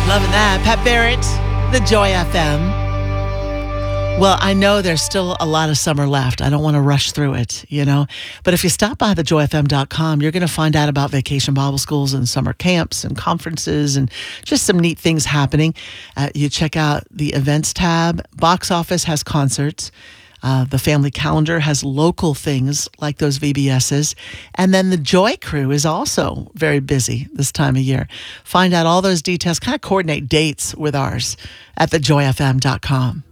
Loving that. Pat Barrett, the Joy FM. Well, I know there's still a lot of summer left. I don't want to rush through it, But if you stop by thejoyfm.com, you're going to find out about vacation Bible schools and summer camps and conferences and just some neat things happening. You check out the events tab. Box office has concerts. The family calendar has local things like those VBSs. And then the Joy Crew is also very busy this time of year. Find out all those details, kind of coordinate dates with ours at thejoyfm.com.